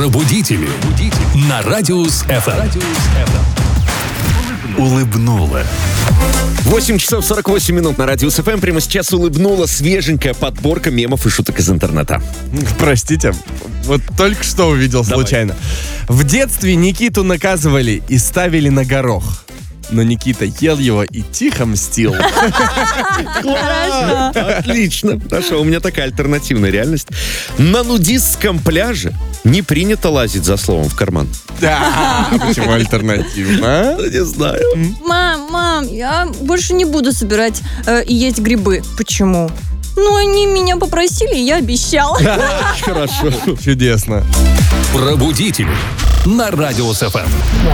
Пробудители на Радиус FM. Улыбнула. 8 часов 48 минут на Радиус ФМ. Прямо сейчас улыбнула свеженькая подборка мемов и шуток из интернета. Простите, вот только что увидел случайно. В детстве Никиту наказывали и ставили на горох. Но Никита ел его и тихо мстил. Отлично. Хорошо, у меня такая альтернативная реальность. На нудистском пляже не принято лазить за словом в карман. Да, почему альтернативно? Не знаю. Мам, я больше не буду собирать и есть грибы. Почему? Ну, они меня попросили, и я обещала. Хорошо. Чудесно. Пробудители на Радиус FM.